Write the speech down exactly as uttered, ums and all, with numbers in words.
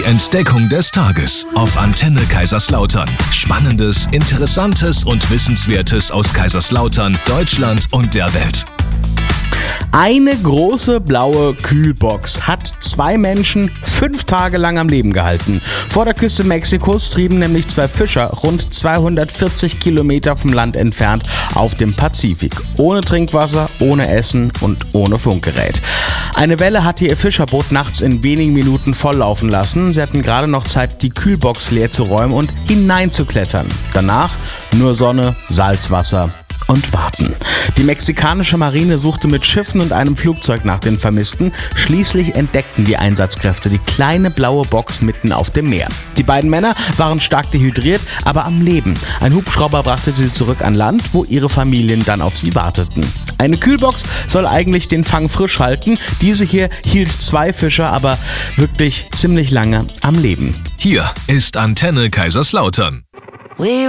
Entdeckung des Tages auf Antenne Kaiserslautern. Spannendes, Interessantes und Wissenswertes aus Kaiserslautern, Deutschland und der Welt. Eine große blaue Kühlbox hat zwei Menschen fünf Tage lang am Leben gehalten. Vor der Küste Mexikos trieben nämlich zwei Fischer rund zweihundertvierzig Kilometer vom Land entfernt auf dem Pazifik. Ohne Trinkwasser, ohne Essen und ohne Funkgerät. Eine Welle hatte ihr Fischerboot nachts in wenigen Minuten volllaufen lassen. Sie hatten gerade noch Zeit, die Kühlbox leer zu räumen und hineinzuklettern. Danach nur Sonne, Salzwasser und warten. Die mexikanische Marine suchte mit Schiffen und einem Flugzeug nach den Vermissten. Schließlich entdeckten die Einsatzkräfte die kleine blaue Box mitten auf dem Meer. Die beiden Männer waren stark dehydriert, aber am Leben. Ein Hubschrauber brachte sie zurück an Land, wo ihre Familien dann auf sie warteten. Eine Kühlbox soll eigentlich den Fang frisch halten. Diese hier hielt zwei Fischer aber wirklich ziemlich lange am Leben. Hier ist Antenne Kaiserslautern.